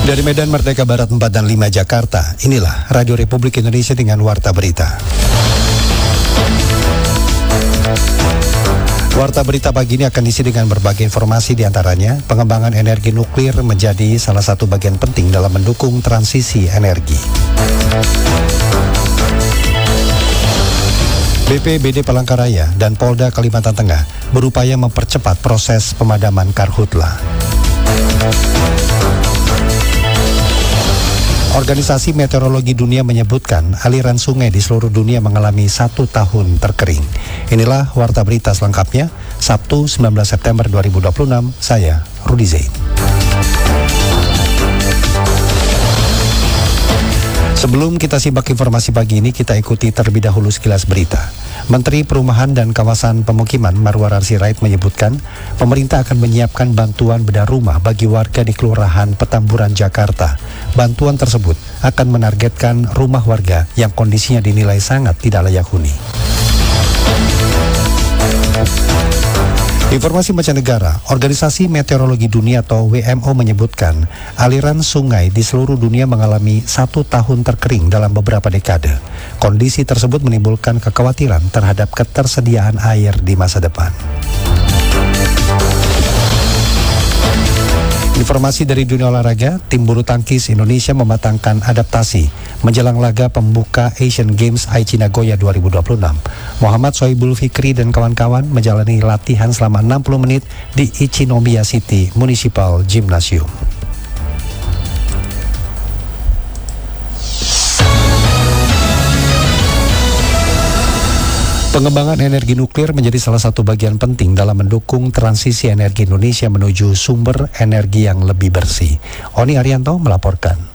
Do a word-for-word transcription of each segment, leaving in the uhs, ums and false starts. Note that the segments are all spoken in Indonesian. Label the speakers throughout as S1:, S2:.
S1: Dari Medan Merdeka Barat empat dan lima Jakarta, inilah Radio Republik Indonesia dengan Warta Berita. Warta Berita pagi ini akan diisi dengan berbagai informasi, diantaranya pengembangan energi nuklir menjadi salah satu bagian penting dalam mendukung transisi energi. B P B D Palangkaraya dan Polda Kalimantan Tengah berupaya mempercepat proses pemadaman karhutla. Organisasi Meteorologi Dunia menyebutkan aliran sungai di seluruh dunia mengalami satu tahun terkering. Inilah Warta Berita selengkapnya, Sabtu sembilan belas September dua ribu dua puluh enam, saya Rudi Zain. Sebelum kita simak informasi pagi ini, kita ikuti terlebih dahulu sekilas berita. Menteri Perumahan dan Kawasan Pemukiman Marwarar Sirait menyebutkan pemerintah akan menyiapkan bantuan bedah rumah bagi warga di Kelurahan Petamburan, Jakarta. Bantuan tersebut akan menargetkan rumah warga yang kondisinya dinilai sangat tidak layak huni. Informasi mancanegara, Organisasi Meteorologi Dunia atau W M O menyebutkan aliran sungai di seluruh dunia mengalami satu tahun terkering dalam beberapa dekade. Kondisi tersebut menimbulkan kekhawatiran terhadap ketersediaan air di masa depan. Informasi dari dunia olahraga, tim bulu tangkis Indonesia mematangkan adaptasi menjelang laga pembuka Asian Games Aichi Nagoya dua ribu dua puluh enam. Muhammad Sohibul Fikri dan kawan-kawan menjalani latihan selama enam puluh menit di Ichinomiya City Municipal Gymnasium. Pengembangan energi nuklir menjadi salah satu bagian penting dalam mendukung transisi energi Indonesia menuju sumber energi yang lebih bersih. Oni Arianto melaporkan.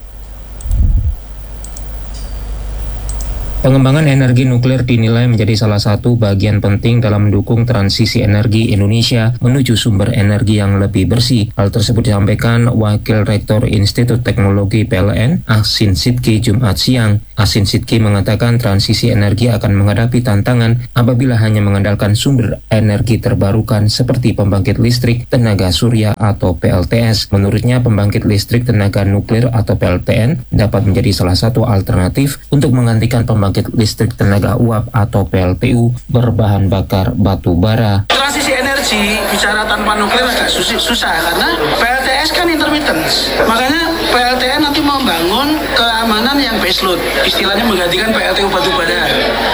S2: Pengembangan energi nuklir dinilai menjadi salah satu bagian penting dalam mendukung transisi energi Indonesia menuju sumber energi yang lebih bersih. Hal tersebut disampaikan Wakil Rektor Institut Teknologi P L N, Ahsin Sidki, Jumat siang. Ahsin Sidki mengatakan transisi energi akan menghadapi tantangan apabila hanya mengandalkan sumber energi terbarukan seperti pembangkit listrik tenaga surya atau P L T S. Menurutnya, pembangkit listrik tenaga nuklir atau P L T N dapat menjadi salah satu alternatif untuk menggantikan pembangkit Pembangkit listrik tenaga uap atau P L T U berbahan bakar batu bara.
S3: Transisi energi bicara tanpa nuklir agak susah karena P L T S kan intermittence. Makanya P L T N nanti membangun keamanan yang baseload, istilahnya menggantikan P L T U batu bara.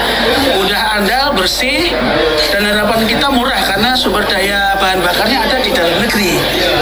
S3: Udah andal, bersih, dan harapan kita murah karena sumber daya bahan bakarnya ada di dalam negeri.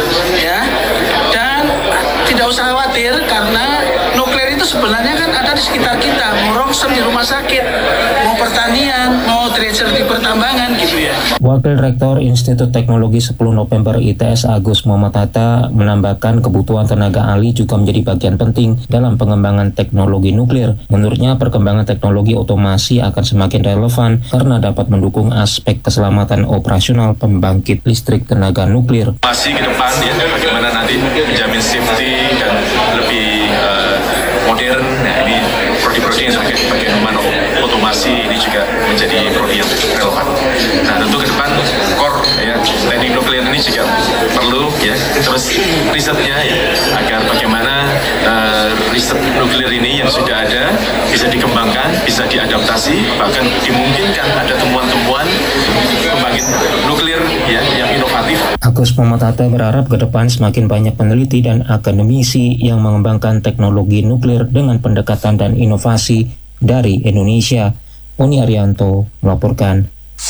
S3: Ya. Dan tidak usah khawatir karena nuklir itu sebenarnya kan ada di sekitar kita, mau rongsem di rumah sakit, mau pertanian, mau tracer di pertambangan gitu ya.
S2: Wakil Rektor Institut Teknologi sepuluh November I T S Agus Muhammad Hatta menambahkan kebutuhan tenaga ahli juga menjadi bagian penting dalam pengembangan teknologi nuklir. Menurutnya, perkembangan teknologi otomasi akan semakin relevan karena dapat mendukung aspek keselamatan operasional pembangkit listrik tenaga nuklir.
S4: Masih ke depan ya, bagaimana nanti menjamin safety dan lebih uh, modern. Nah, ini prodi-prodi yang sebagai bagian otomasi ini juga menjadi prodi yang relevan. Nah, tentu ke depan core ya, teknik nuklir ini juga perlu ya, terus risetnya ya, agar bagaimana uh, riset nuklir ini yang sudah ada bisa dikembangkan, bisa diadaptasi, bahkan dimungkinkan ada temuan-temuan pembangkit nuklir ya yang inovatif.
S2: Agus Muhammad Hatta berharap ke depan semakin banyak peneliti dan akademisi yang mengembangkan teknologi nuklir dengan pendekatan dan inovasi dari Indonesia. Oni Arianto melaporkan.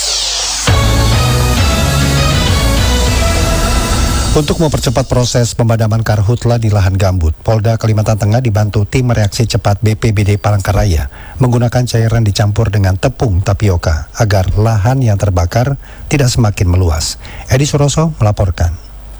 S1: Untuk mempercepat proses pemadaman karhutla di lahan gambut, Polda Kalimantan Tengah dibantu tim reaksi cepat B P B D Palangkaraya menggunakan cairan dicampur dengan tepung tapioka agar lahan yang terbakar tidak semakin meluas. Edi Suroso melaporkan.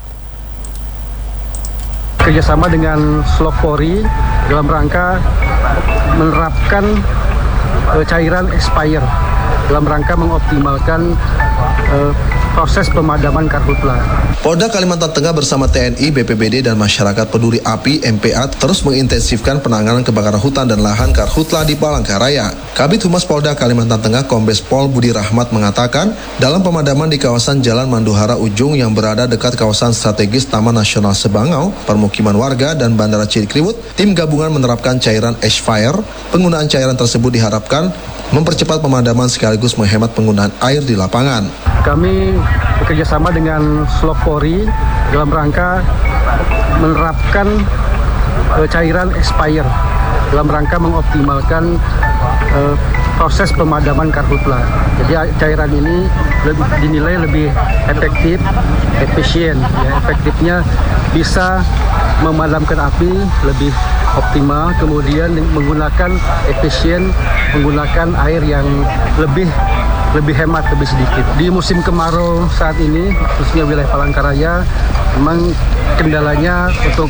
S5: Kerjasama dengan Slopori dalam rangka menerapkan uh, cairan expire dalam rangka mengoptimalkan uh, proses pemadaman karhutla.
S6: Polda Kalimantan Tengah bersama T N I, B P B D, dan Masyarakat Peduli Api M P A terus mengintensifkan penanganan kebakaran hutan dan lahan karhutla di Palangkaraya. Kabid Humas Polda Kalimantan Tengah Kombes Pol Budi Rahmat mengatakan, dalam pemadaman di kawasan Jalan Manduhara Ujung yang berada dekat kawasan strategis Taman Nasional Sebangau, permukiman warga, dan Bandara Cilikriwut, tim gabungan menerapkan cairan ash fire. Penggunaan cairan tersebut diharapkan mempercepat pemadaman sekaligus menghemat penggunaan air di lapangan.
S5: Kami bekerjasama dengan Slopori dalam rangka menerapkan uh, cairan expired dalam rangka mengoptimalkan uh, proses pemadaman karhutla. Jadi cairan ini lebih, dinilai lebih efektif, efisien, ya, efektifnya bisa memadamkan api lebih optimal, kemudian menggunakan efisien, menggunakan air yang lebih lebih hemat, lebih sedikit. Di musim kemarau saat ini, khususnya wilayah Palangkaraya, memang kendalanya untuk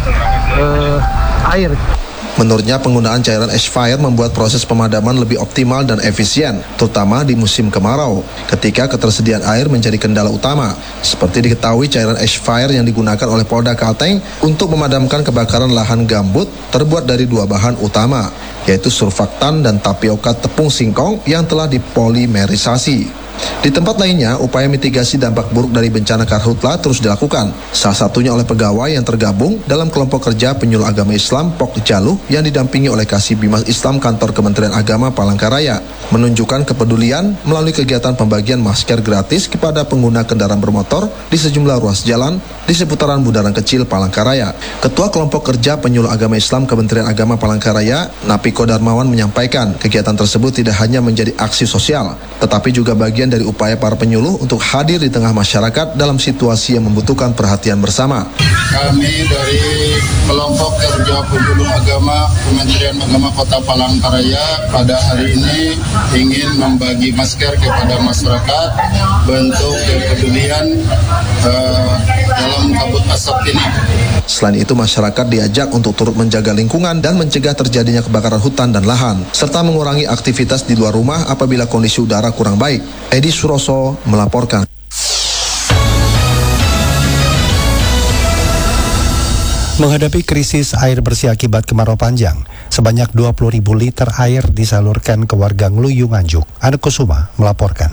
S5: uh, air.
S6: Menurutnya, penggunaan cairan ash fire membuat proses pemadaman lebih optimal dan efisien, terutama di musim kemarau, ketika ketersediaan air menjadi kendala utama. Seperti diketahui, cairan ash fire yang digunakan oleh Polda Kalteng untuk memadamkan kebakaran lahan gambut terbuat dari dua bahan utama, yaitu surfaktan dan tapioka tepung singkong yang telah dipolimerisasi. Di tempat lainnya, upaya mitigasi dampak buruk dari bencana karhutla terus dilakukan, salah satunya oleh pegawai yang tergabung dalam kelompok kerja penyuluh agama Islam Pokjaluh yang didampingi oleh Kasih Bimas Islam Kantor Kementerian Agama Palangkaraya, menunjukkan kepedulian melalui kegiatan pembagian masker gratis kepada pengguna kendaraan bermotor di sejumlah ruas jalan di seputaran Bundaran Kecil Palangkaraya. Ketua Kelompok Kerja Penyuluh Agama Islam Kementerian Agama Palangkaraya, Napiko Darmawan, menyampaikan kegiatan tersebut tidak hanya menjadi aksi sosial, tetapi juga bagian dari upaya para penyuluh untuk hadir di tengah masyarakat dalam situasi yang membutuhkan perhatian bersama.
S7: Kami dari Kelompok Kerja Penyuluh Agama Kementerian Agama Kota Palangkaraya pada hari ini ingin membagi masker kepada masyarakat bentuk kepedulian uh, dalam kabut asap ini.
S6: Selain itu, masyarakat diajak untuk turut menjaga lingkungan dan mencegah terjadinya kebakaran hutan dan lahan, serta mengurangi aktivitas di luar rumah apabila kondisi udara kurang baik. Edi Suroso melaporkan.
S1: Menghadapi krisis air bersih akibat kemarau panjang, sebanyak dua puluh ribu liter air disalurkan ke warga Ngluyu Nganjuk. Anak Kusuma melaporkan.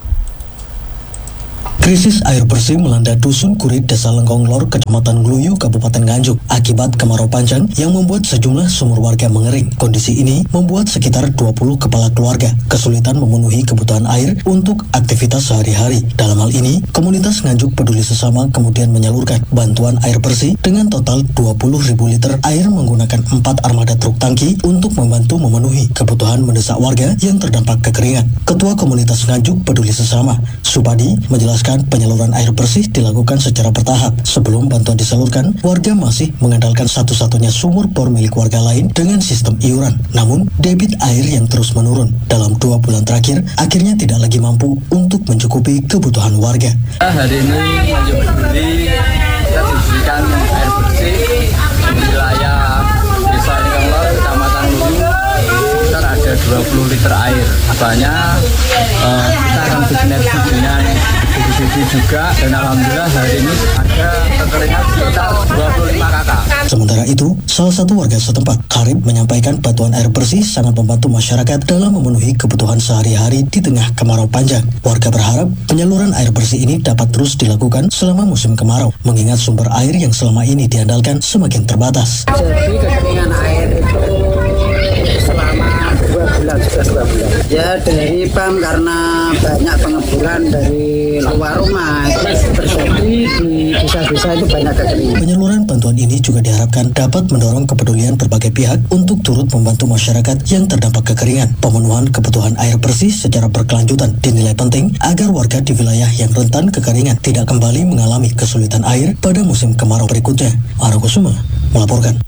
S8: Krisis air bersih melanda Dusun Kurit, Desa Lengkong Lor, Kecamatan Ngluyu, Kabupaten Nganjuk, akibat kemarau panjang yang membuat sejumlah sumur warga mengering. Kondisi ini membuat sekitar dua puluh kepala keluarga kesulitan memenuhi kebutuhan air untuk aktivitas sehari-hari. Dalam hal ini, komunitas Nganjuk Peduli Sesama kemudian menyalurkan bantuan air bersih dengan total dua puluh ribu liter air menggunakan empat armada truk tangki untuk membantu memenuhi kebutuhan mendesak warga yang terdampak kekeringan. Ketua Komunitas Nganjuk Peduli Sesama, Supadi, menjelaskan penyaluran air bersih dilakukan secara bertahap. Sebelum bantuan disalurkan, warga masih mengandalkan satu-satunya sumur bor milik warga lain dengan sistem iuran. Namun, debit air yang terus menurun dalam dua bulan terakhir akhirnya tidak lagi mampu untuk mencukupi kebutuhan warga.
S9: Hari ini Nganjuk Peduli kita diberikan air bersih di wilayah Desa Lengkong Lor, Kecamatan Ngluyu. Kita ada dua puluh liter air. Katanya uh, kita akan bersinergi dengan B P B D juga, dan alhamdulillah hari ini ada kekeringan sekitar dua puluh lima kakak.
S8: Sementara itu, salah satu warga setempat, Karib, menyampaikan bantuan air bersih sangat membantu masyarakat dalam memenuhi kebutuhan sehari-hari di tengah kemarau panjang. Warga berharap penyaluran air bersih ini dapat terus dilakukan selama musim kemarau, mengingat sumber air yang selama ini diandalkan semakin terbatas.
S10: Jadi kekeringan air itu selama dua bulan, sudah dua bulan. Ya dari P A M karena banyak pengeboran dari luar rumah, terjadi di desa-desa itu banyak kekeringan.
S8: Penyaluran bantuan ini juga diharapkan dapat mendorong kepedulian berbagai pihak untuk turut membantu masyarakat yang terdampak kekeringan. Pemenuhan kebutuhan air bersih secara berkelanjutan dinilai penting agar warga di wilayah yang rentan kekeringan tidak kembali mengalami kesulitan air pada musim kemarau berikutnya. Anak Kusuma melaporkan.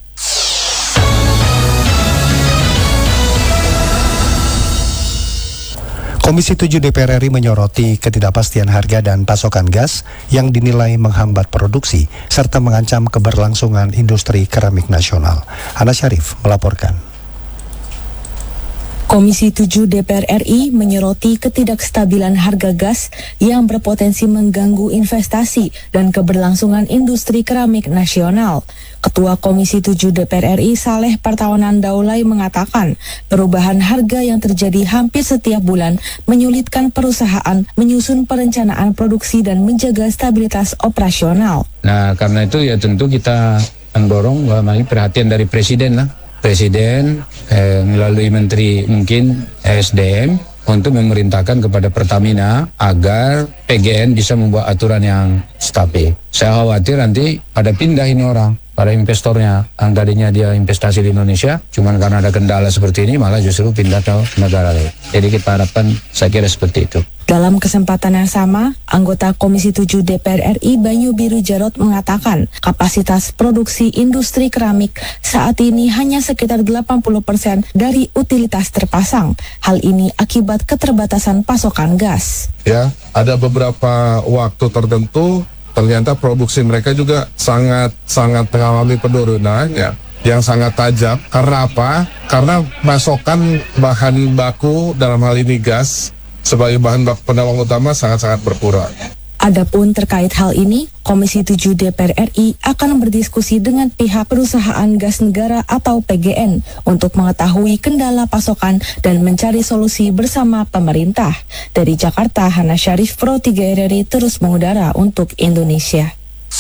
S1: Komisi tujuh D P R R I menyoroti ketidakpastian harga dan pasokan gas yang dinilai menghambat produksi serta mengancam keberlangsungan industri keramik nasional. Hana Syarif melaporkan.
S11: Komisi tujuh D P R R I menyoroti ketidakstabilan harga gas yang berpotensi mengganggu investasi dan keberlangsungan industri keramik nasional. Ketua Komisi tujuh D P R R I Saleh Partawanan Daulay mengatakan perubahan harga yang terjadi hampir setiap bulan menyulitkan perusahaan menyusun perencanaan produksi dan menjaga stabilitas operasional.
S12: Nah, karena itu ya tentu kita mendorong bahwa perhatian dari Presiden lah. Presiden eh, melalui Menteri mungkin S D M untuk memerintahkan kepada Pertamina agar P G N bisa membuat aturan yang stabil. Saya khawatir nanti ada pindah ini orang, para investornya yang tadinya dia investasi di Indonesia, cuman karena ada kendala seperti ini malah justru pindah ke negara lain. Jadi kita harapkan, saya kira seperti itu.
S11: Dalam kesempatan yang sama, anggota Komisi tujuh D P R R I Banyu Biru Jarot mengatakan kapasitas produksi industri keramik saat ini hanya sekitar delapan puluh persen dari utilitas terpasang. Hal ini akibat keterbatasan pasokan gas.
S13: Ya, ada beberapa waktu tertentu ternyata produksi mereka juga sangat sangat mengalami penurunan ya, yang sangat tajam. Karena apa? Karena pasokan bahan baku dalam hal ini gas sebagai bahan baku penawang utama sangat-sangat berkurang.
S11: Adapun terkait hal ini, Komisi tujuh D P R R I akan berdiskusi dengan pihak perusahaan gas negara atau P G N untuk mengetahui kendala pasokan dan mencari solusi bersama pemerintah. Dari Jakarta, Hana Syarif, Pro tiga R R I terus mengudara untuk Indonesia.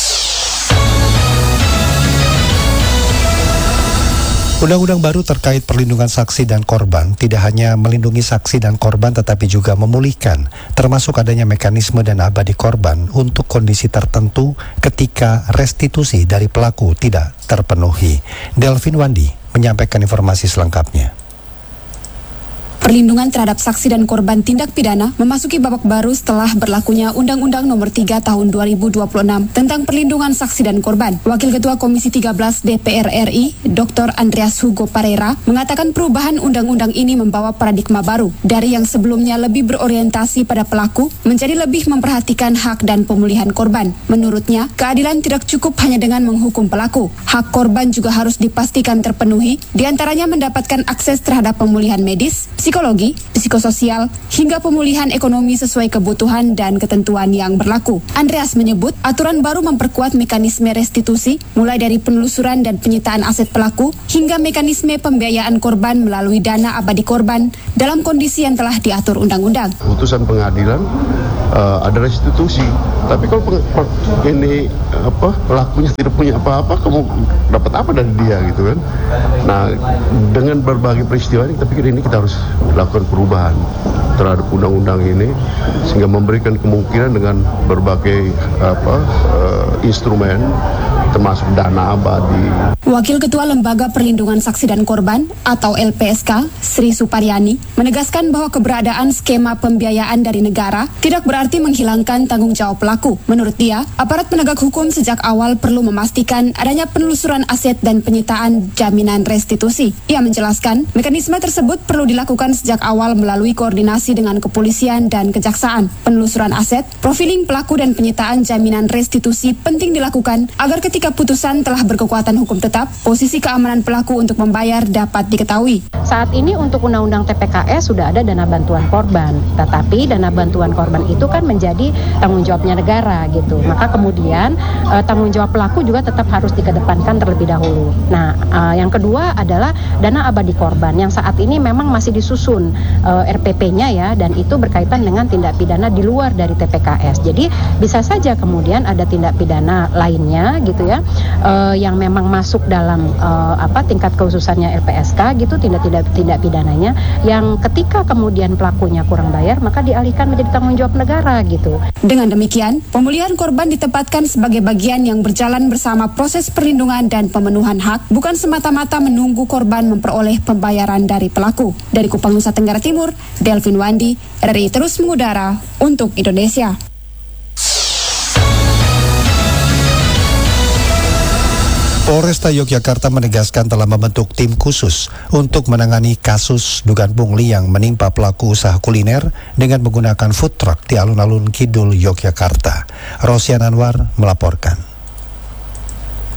S1: Undang-undang baru terkait perlindungan saksi dan korban tidak hanya melindungi saksi dan korban tetapi juga memulihkan, termasuk adanya mekanisme dana abadi korban untuk kondisi tertentu ketika restitusi dari pelaku tidak terpenuhi. Delvin Wandi menyampaikan informasi selengkapnya.
S14: Perlindungan terhadap saksi dan korban tindak pidana memasuki babak baru setelah berlakunya Undang-Undang Nomor tiga Tahun dua ribu dua puluh enam tentang perlindungan saksi dan korban. Wakil Ketua Komisi tiga belas D P R R I, Doktor Andreas Hugo Pereira, mengatakan perubahan undang-undang ini membawa paradigma baru dari yang sebelumnya lebih berorientasi pada pelaku menjadi lebih memperhatikan hak dan pemulihan korban. Menurutnya, keadilan tidak cukup hanya dengan menghukum pelaku. Hak korban juga harus dipastikan terpenuhi, diantaranya mendapatkan akses terhadap pemulihan medis, psikologi, psikososial, hingga pemulihan ekonomi sesuai kebutuhan dan ketentuan yang berlaku. Andreas menyebut aturan baru memperkuat mekanisme restitusi, mulai dari penelusuran dan penyitaan aset pelaku, hingga mekanisme pembiayaan korban melalui dana abadi korban dalam kondisi yang telah diatur undang-undang.
S15: Putusan pengadilan uh, ada restitusi, tapi kalau peng, ini apa pelakunya tidak punya apa-apa, kamu dapat apa dari dia gitu kan? Nah, dengan berbagai peristiwa ini, tapi ini kita harus melakukan perubahan terhadap undang-undang ini sehingga memberikan kemungkinan dengan berbagai apa uh, instrumen termasuk dana abadi.
S14: Wakil Ketua Lembaga Perlindungan Saksi dan Korban atau L P S K, Sri Suparyani, menegaskan bahwa keberadaan skema pembiayaan dari negara tidak berarti menghilangkan tanggung jawab pelaku. Menurut dia, aparat penegak hukum sejak awal perlu memastikan adanya penelusuran aset dan penyitaan jaminan restitusi. Ia menjelaskan, mekanisme tersebut perlu dilakukan sejak awal melalui koordinasi dengan kepolisian dan kejaksaan. Penelusuran aset, profiling pelaku dan penyitaan jaminan restitusi penting dilakukan agar ketika Ketika putusan telah berkekuatan hukum tetap, posisi keamanan pelaku untuk membayar dapat diketahui.
S16: Saat ini untuk Undang-Undang T P K S sudah ada dana bantuan korban, tetapi dana bantuan korban itu kan menjadi tanggung jawabnya negara gitu. Maka kemudian eh, tanggung jawab pelaku juga tetap harus dikedepankan terlebih dahulu. Nah, eh, yang kedua adalah dana abadi korban yang saat ini memang masih disusun eh, R P P-nya ya, dan itu berkaitan dengan tindak pidana di luar dari T P K S. Jadi bisa saja kemudian ada tindak pidana lainnya gitu ya. Ya, uh, yang memang masuk dalam uh, apa tingkat kekhususannya L P S K gitu, tindak tindak tindak pidananya yang ketika kemudian pelakunya kurang bayar maka dialihkan menjadi tanggung jawab negara gitu.
S14: Dengan demikian, pemulihan korban ditempatkan sebagai bagian yang berjalan bersama proses perlindungan dan pemenuhan hak, bukan semata-mata menunggu korban memperoleh pembayaran dari pelaku. Dari Kupang, Nusa Tenggara Timur, Delvin Wandi, R R I terus mengudara untuk Indonesia.
S1: Polresta Yogyakarta menegaskan telah membentuk tim khusus untuk menangani kasus dugaan pungli yang menimpa pelaku usaha kuliner dengan menggunakan food truck di alun-alun Kidul, Yogyakarta. Rosian Anwar melaporkan.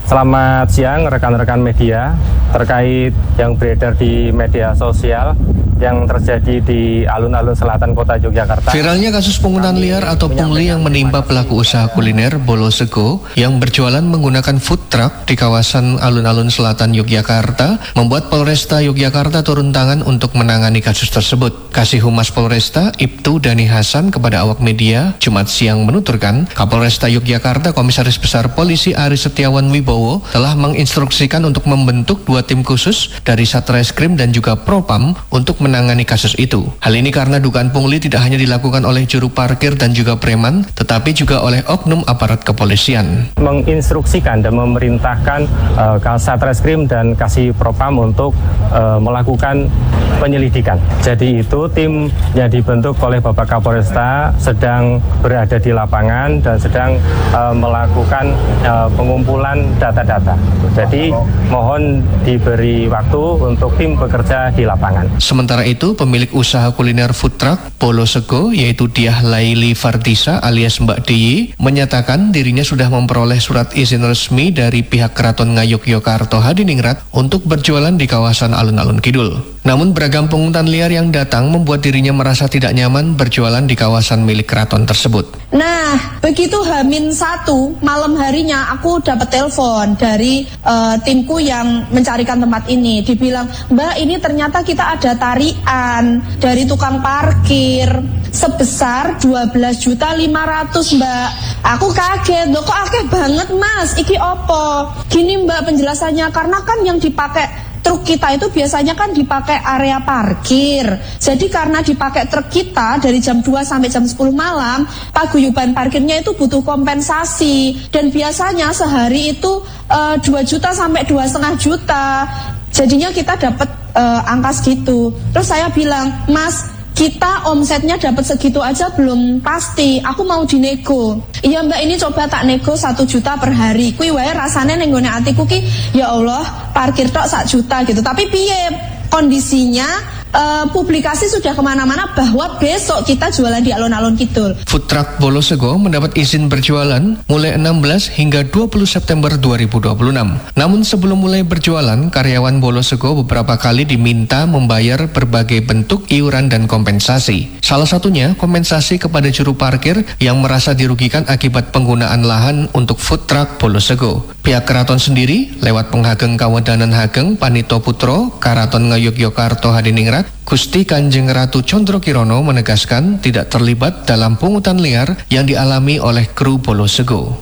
S17: Selamat siang rekan-rekan media. Terkait yang beredar di media sosial yang terjadi di alun-alun selatan kota Yogyakarta.
S18: Viralnya kasus pungutan liar atau pungli yang menimpa pelaku usaha kuliner Bolo Sego yang berjualan menggunakan food truck di kawasan alun-alun selatan Yogyakarta membuat Polresta Yogyakarta turun tangan untuk menangani kasus tersebut. Kasih Humas Polresta Ibtu Dani Hasan kepada awak media Jumat siang menuturkan, Kapolresta Yogyakarta Komisaris Besar Polisi Ari Setiawan Wibowo telah menginstruksikan untuk membentuk dua tim khusus dari Satreskrim dan juga Propam untuk menangani kasus itu. Hal ini karena dugaan pungli tidak hanya dilakukan oleh juru parkir dan juga preman, tetapi juga oleh oknum aparat kepolisian.
S17: Menginstruksikan dan memerintahkan uh, Satreskrim dan Kasih Propam untuk uh, melakukan penyelidikan. Jadi itu tim yang dibentuk oleh Bapak Kapolresta sedang berada di lapangan dan sedang uh, melakukan uh, pengumpulan data-data. Jadi mohon diberi waktu untuk tim bekerja di lapangan.
S18: Sementara itu, pemilik usaha kuliner food truck Bolo Sego yaitu Diah Laili Fardisa alias Mbak Diyi menyatakan dirinya sudah memperoleh surat izin resmi dari pihak Keraton Ngayogyakarta Hadiningrat untuk berjualan di kawasan alun-alun Kidul. Namun beragam pungutan liar yang datang membuat dirinya merasa tidak nyaman berjualan di kawasan milik keraton tersebut.
S19: Nah, begitu Hamin satu malam harinya aku dapat telepon dari uh, timku yang mencarikan tempat ini. Dibilang, Mbak, ini ternyata kita ada tarian dari tukang parkir sebesar dua belas juta lima ratus, Mbak. Aku kaget, loh kok akeh banget, Mas? Iki opo? Gini, Mbak, penjelasannya, karena kan yang dipakai truk kita itu biasanya kan dipakai area parkir. Jadi karena dipakai truk kita dari jam dua sampai jam sepuluh malam, paguyuban parkirnya itu butuh kompensasi. Dan biasanya sehari itu uh, dua juta sampai dua koma lima juta. Jadinya kita dapat uh, angka segitu. Terus saya bilang, Mas, kita omsetnya dapat segitu aja belum pasti. Aku mau dinego. Iya Mbak, ini coba tak nego satu juta per hari. Kui wae rasanya nenggone atiku ki, ya Allah, parkir tok sak juta gitu. Tapi piye kondisinya? Uh, publikasi sudah kemana-mana bahwa besok kita jualan di alun-alun Kidul.
S18: Food truck Bolo Sego mendapat izin berjualan mulai enam belas hingga dua puluh September dua ribu dua puluh enam. Namun sebelum mulai berjualan, karyawan Bolo Sego beberapa kali diminta membayar berbagai bentuk iuran dan kompensasi. Salah satunya kompensasi kepada juru parkir yang merasa dirugikan akibat penggunaan lahan untuk food truck Bolo Sego. Pihak keraton sendiri lewat penghageng Kawedanan Hageng Panito Putro Karaton Ngayogyakarta Hadiningrat Gusti Kanjeng Ratu Condro Kirono menegaskan tidak terlibat dalam pungutan liar yang dialami oleh kru Bolo Sego.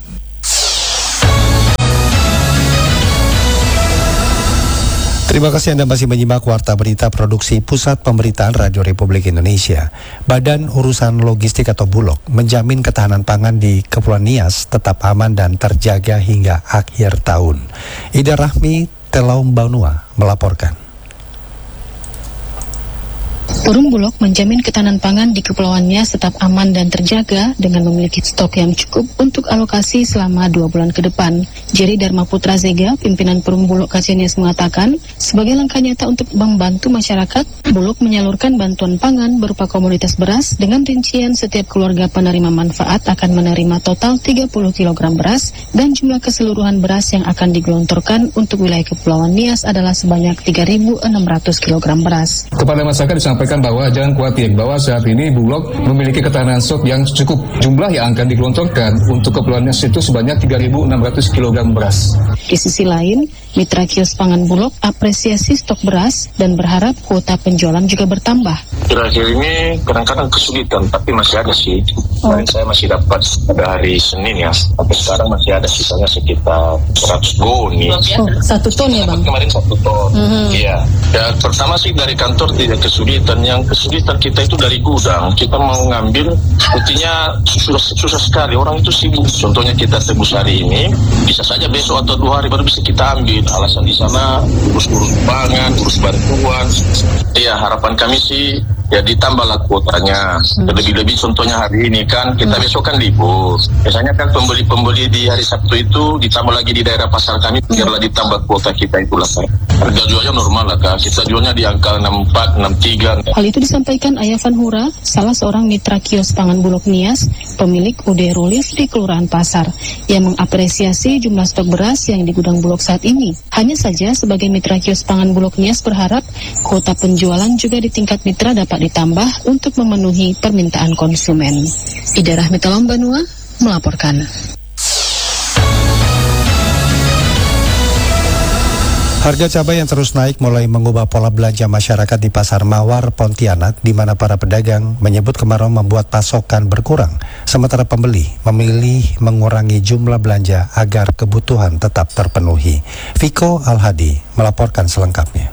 S1: Terima kasih Anda masih menyimak Warta Berita Produksi Pusat Pemberitaan Radio Republik Indonesia. Badan Urusan Logistik atau Bulog menjamin ketahanan pangan di Kepulauan Nias tetap aman dan terjaga hingga akhir tahun. Ida Rahmi Telaum Banua melaporkan.
S20: Perum Bulog menjamin ketahanan pangan di Kepulauan Nias tetap aman dan terjaga dengan memiliki stok yang cukup untuk alokasi selama dua bulan ke depan. Jerry Dharma Putra Zega, pimpinan Perum Bulog K C Nias mengatakan, sebagai langkah nyata untuk membantu masyarakat, Bulog menyalurkan bantuan pangan berupa komoditas beras dengan rincian setiap keluarga penerima manfaat akan menerima total tiga puluh kilogram beras dan jumlah keseluruhan beras yang akan digelontorkan untuk wilayah Kepulauan Nias adalah sebanyak tiga ribu enam ratus kilogram beras.
S21: Kepada masyarakat disampaikan bahwa jangan khawatir bahwa saat ini Bulog memiliki ketahanan stok yang cukup. Jumlah yang akan digelontorkan untuk Kepulauan Nias itu sebanyak tiga ribu enam ratus kilogram beras.
S20: Di sisi lain, mitra kios pangan Bulog apresiasi stok beras dan berharap kuota penjualan juga bertambah.
S22: Akhir-akhir ini kadang-kadang kesulitan, tapi masih ada sih. Kemarin oh. saya masih dapat pada hari Senin ya, sampai sekarang masih ada sisanya sekitar seratus ton nih.
S20: Oh, satu ton ya Bang?
S22: Kemarin satu ton,
S20: mm-hmm.
S22: iya. Dan pertama sih dari kantor tidak kesulitan, yang kesulitan kita itu dari gudang. Kita mau ngambil, buktinya susah, susah sekali, orang itu sibuk. Contohnya kita tebus hari ini, bisa saja besok atau dua hari baru bisa kita ambil. Alasan di sana urus-urus pangan, urus bantuan. Iya, harapan kami sih ya ditambahlah kuotanya. Lebih-lebih contohnya hari ini kan, kita besok kan libur. Biasanya kan pembeli-pembeli di hari Sabtu itu ditambah lagi di daerah pasar kami, biarlah ditambah kuota kita itulah. Harga jualnya normal lah Kak, kita jualnya di angka enam puluh empat, enam puluh tiga.
S20: Hal itu disampaikan Ayavan Hura, salah seorang mitra kios pangan Bulog Nias, pemilik U D Rolif di Kelurahan Pasar, yang mengapresiasi jumlah stok beras yang di gudang Bulog saat ini. Hanya saja sebagai mitra kios pangan Bulog Nias berharap kuota penjualan juga di tingkat mitra dapat ditambah untuk memenuhi permintaan konsumen. Ida Rahmita Lambanua melaporkan.
S1: Harga cabai yang terus naik mulai mengubah pola belanja masyarakat di Pasar Mawar, Pontianak, di mana para pedagang menyebut kemarau membuat pasokan berkurang, sementara pembeli memilih mengurangi jumlah belanja agar kebutuhan tetap terpenuhi. Viko Al-Hadi melaporkan selengkapnya.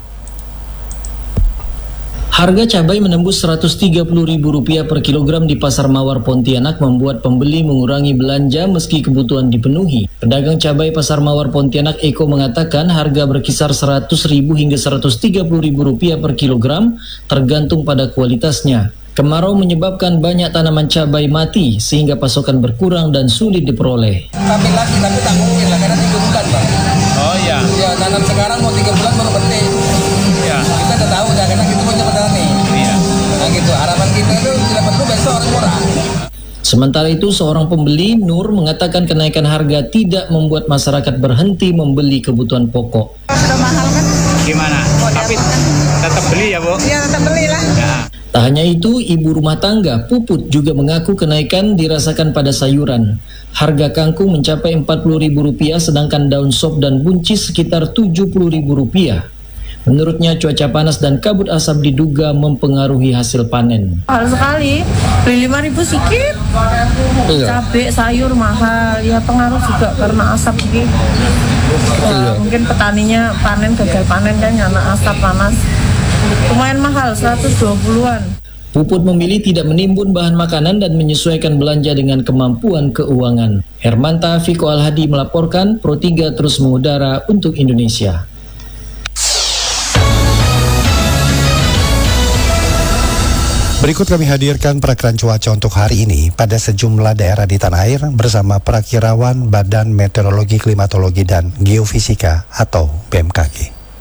S3: Harga cabai menembus seratus tiga puluh ribu rupiah per kilogram di Pasar Mawar Pontianak membuat pembeli mengurangi belanja meski kebutuhan dipenuhi. Pedagang cabai Pasar Mawar Pontianak Eko mengatakan harga berkisar seratus ribu hingga seratus tiga puluh ribu rupiah per kilogram tergantung pada kualitasnya. Kemarau menyebabkan banyak tanaman cabai mati sehingga pasokan berkurang dan sulit diperoleh.
S4: Tapi lagi tapi tak mungkin lah karena tiga bulan Bang. Oh iya. Ya tanam sekarang mau tiga bulan baru petik. Iya. Kita udah tahu dah karena kita punya petani. Iya. Nah gitu harapan kita itu tidak perlu besok orang murah.
S3: Sementara itu seorang pembeli Nur mengatakan kenaikan harga tidak membuat masyarakat berhenti membeli kebutuhan pokok.
S23: Sudah mahal kan?
S4: Gimana?
S23: Oh,
S4: tapi tetap beli ya Bu?
S23: Iya tetap beli lah. Ya.
S3: Tak hanya itu, ibu rumah tangga Puput juga mengaku kenaikan dirasakan pada sayuran. Harga kangkung mencapai empat puluh ribu rupiah sedangkan daun sop dan buncis sekitar tujuh puluh ribu rupiah. Menurutnya cuaca panas dan kabut asap diduga mempengaruhi hasil panen.
S23: Mahal sekali, beli lima ribu sedikit, cabai sayur mahal, ya pengaruh juga karena asap gitu. Ya, mungkin petaninya panen gagal panen kan karena asap panas. Lumayan mahal, seratus dua puluhan.
S3: Puput memilih tidak menimbun bahan makanan dan menyesuaikan belanja dengan kemampuan keuangan. Hermanta Viko Al-Hadi melaporkan, Pro tiga terus mengudara untuk Indonesia.
S1: Berikut kami hadirkan perakiran cuaca untuk hari ini pada sejumlah daerah di tanah air bersama perakirawan Badan Meteorologi, Klimatologi, dan Geofisika atau B M K G.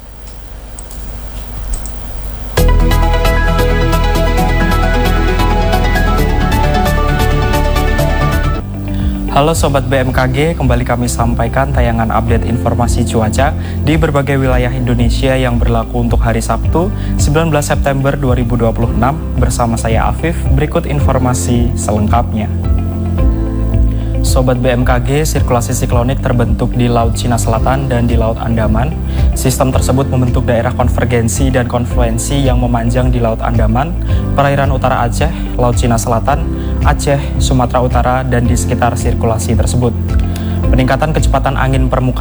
S24: Halo Sobat B M K G, kembali kami sampaikan tayangan update informasi cuaca di berbagai wilayah Indonesia yang berlaku untuk hari Sabtu, sembilan belas September dua ribu dua puluh enam. Bersama saya Afif, berikut informasi selengkapnya. Sobat B M K G, sirkulasi siklonik terbentuk di Laut Cina Selatan dan di Laut Andaman. Sistem tersebut membentuk daerah konvergensi dan konfluensi yang memanjang di Laut Andaman, perairan utara Aceh, Laut Cina Selatan, Aceh, Sumatera Utara, dan di sekitar sirkulasi tersebut. Peningkatan kecepatan angin permukaan